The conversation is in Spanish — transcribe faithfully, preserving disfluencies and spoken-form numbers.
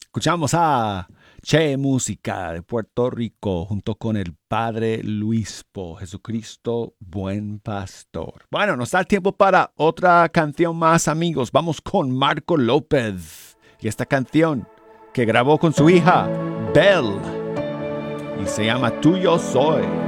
Escuchamos a Che Música de Puerto Rico junto con el Padre Luispo, Jesucristo, buen pastor. Bueno, nos da tiempo para otra canción más, amigos. Vamos con Marco López y esta canción que grabó con su hija, Belle, y se llama Tuyo Soy.